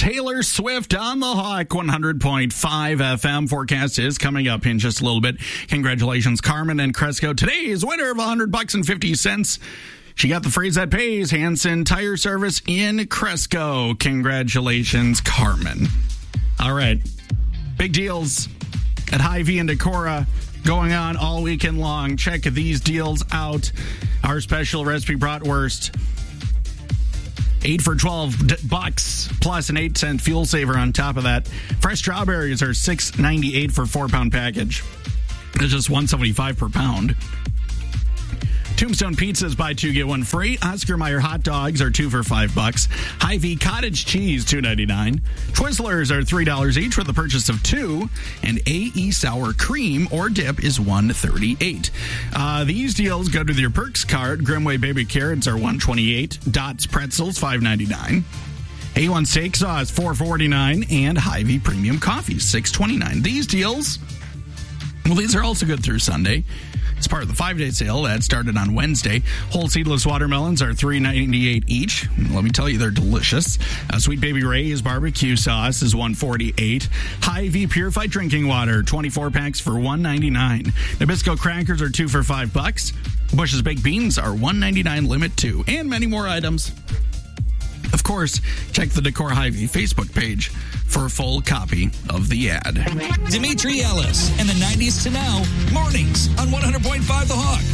Taylor Swift on the Hawk, 100.5 FM. Forecast is coming up in just a little bit. Congratulations, Carmen and Cresco. Today's winner of $100.50. She got the phrase that pays. Hanson Tire Service in Cresco. Congratulations, Carmen. All right. Big deals at Hy-Vee and Decorah going on all weekend long. Check these deals out. Our special recipe bratwurst. 8 for $12 plus an 8-cent fuel saver on top of that. Fresh strawberries are $6.98 for a 4-pound package. It's just $1.75 per pound. Tombstone Pizzas, buy 2, get 1 free. Oscar Mayer hot dogs are 2 for $5. Hy-Vee cottage cheese, $2.99. Twizzlers are $3 each with the purchase of 2. And AE sour cream or dip is $1.38. These deals go to your Perks card. Grimway baby carrots are $1.28. Dots pretzels, $5.99. A1 steak sauce, $4.49. And Hy-Vee premium coffee, $6.29. These deals, well, these are also good through Sunday. It's part of the 5-day sale that started on Wednesday. Whole seedless watermelons are $3.98 each. Let me tell you, they're delicious. Sweet Baby Ray's barbecue sauce is $1.48. Hy-Vee purified drinking water, 24 packs for $1.99. Nabisco crackers are 2 for $5. Bush's baked beans are $1.99 limit 2, and many more items. Of course, check the Decor Hy-Vee Facebook page for a full copy of the ad. Dimitri Ellis and the 90s to now, mornings on 100.5 The Hawk.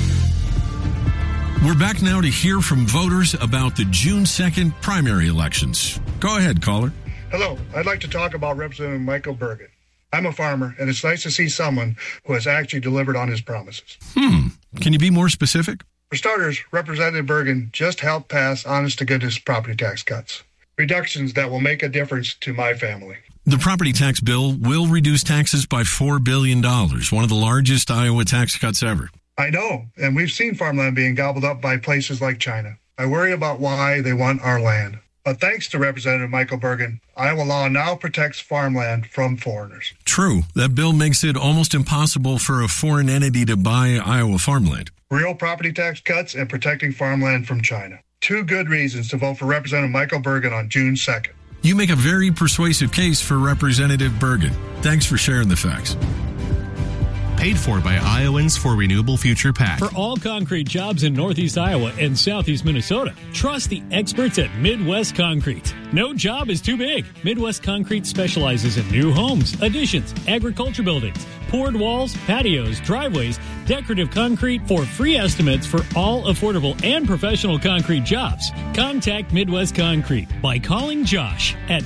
We're back now to hear from voters about the June 2nd primary elections. Go ahead, caller. Hello, I'd like to talk about Representative Michael Bergen. I'm a farmer, and it's nice to see someone who has actually delivered on his promises. Can you be more specific? For starters, Representative Bergen just helped pass honest-to-goodness property tax cuts. Reductions that will make a difference to my family. The property tax bill will reduce taxes by $4 billion, one of the largest Iowa tax cuts ever. I know, and we've seen farmland being gobbled up by places like China. I worry about why they want our land. But thanks to Representative Michael Bergen, Iowa law now protects farmland from foreigners. True. That bill makes it almost impossible for a foreign entity to buy Iowa farmland. Real property tax cuts and protecting farmland from China. 2 good reasons to vote for Representative Michael Bergen on June 2nd. You make a very persuasive case for Representative Bergen. Thanks for sharing the facts. Paid for by Iowans for Renewable Future PAC. For all concrete jobs in Northeast Iowa and Southeast Minnesota, trust the experts at Midwest Concrete. No job is too big. Midwest Concrete specializes in new homes, additions, agriculture buildings, poured walls, patios, driveways, decorative concrete for free estimates for all affordable and professional concrete jobs. Contact Midwest Concrete by calling Josh at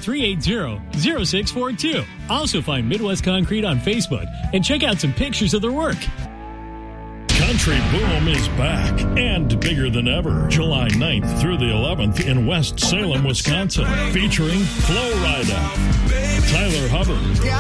380-0642. Also find Midwest Concrete on Facebook and check out some pictures of their work. Country Boom is back and bigger than ever. July 9th through the 11th in West Salem, Wisconsin. Featuring Flo Rida, Tyler Hubbard,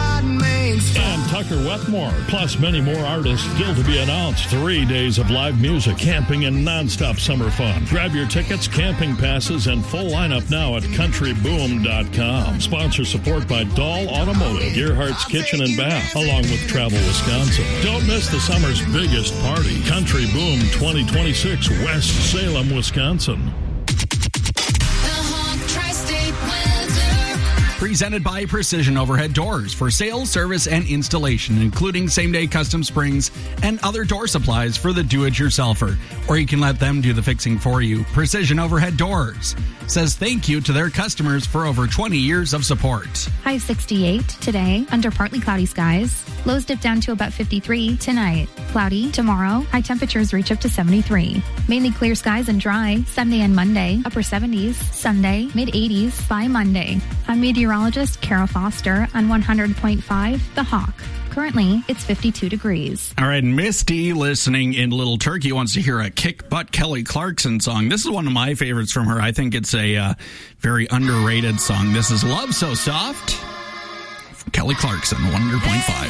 and Tucker Wetmore. Plus many more artists still to be announced. 3 days of live music, camping, and nonstop summer fun. Grab your tickets, camping passes, and full lineup now at countryboom.com. Sponsor support by Dahl Automotive, Gearhart's Kitchen and Bath, along with Travel Wisconsin. Don't miss the summer's biggest party. Country Boom 2026, West Salem, Wisconsin. Presented by Precision Overhead Doors for sales, service, and installation, including same-day custom springs and other door supplies for the do-it-yourselfer. Or you can let them do the fixing for you. Precision Overhead Doors says thank you to their customers for over 20 years of support. High 68 today, under partly cloudy skies. Lows dip down to about 53 tonight. Cloudy tomorrow. High temperatures reach up to 73. Mainly clear skies and dry Sunday and Monday. Upper 70s Sunday, mid-80s by Monday. I'm meteorologist Kara Foster on 100.5 The Hawk. Currently, it's 52 degrees. All right, Misty, listening in Little Turkey, wants to hear a Kick Butt Kelly Clarkson song. This is one of my favorites from her. I think it's a very underrated song. This is Love So Soft from Kelly Clarkson, 100.5.